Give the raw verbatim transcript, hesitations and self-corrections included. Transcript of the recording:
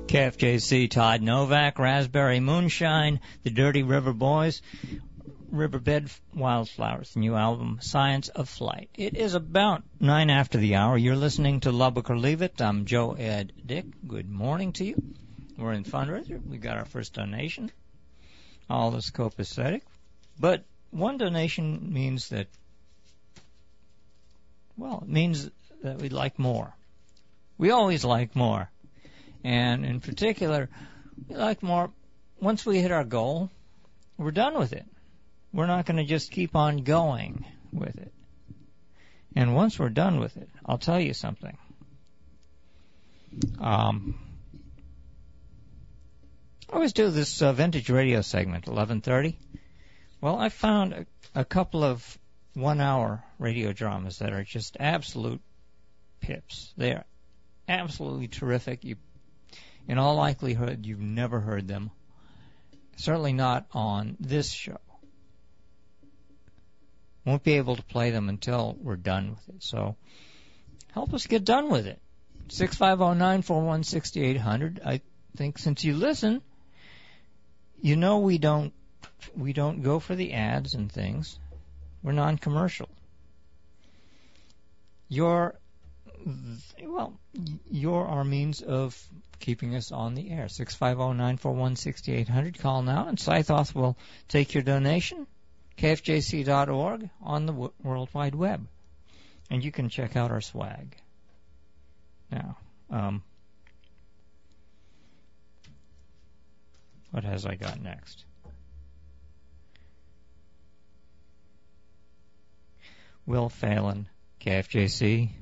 K F J C, Todd Novak, Raspberry Moonshine, the Dirty River Boys, Riverbed Wildflowers, the new album, Science of Flight. It is about nine after the hour. You're listening to Lubbock or Leave It. I'm Joe Ed Dick. Good morning to you. We're in fundraiser. We got our first donation. All is copacetic. But one donation means that, well, it means that we'd like more. We always like more. And in particular, we like more. Once we hit our goal, we're done with it. We're not going to just keep on going with it. And once we're done with it, I'll tell you something. Um, I always do this uh, vintage radio segment, eleven thirty. Well, I found a, a couple of one-hour radio dramas that are just absolute pips. They are absolutely terrific. You, in all likelihood, you've never heard them. Certainly not on this show. Won't be able to play them until we're done with it. So help us get done with it. six five zero, nine four one, six eight zero zero. I think since you listen, you know we don't we don't go for the ads and things. We're non-commercial. You're, well, you're our means of keeping us on the air. six five zero, nine four one, six eight zero zero. Call now, and Scythoth will take your donation. K F J C dot org on the w- World Wide Web. And you can check out our swag. Now, um, what has I got next? Will Phelan, K F J C,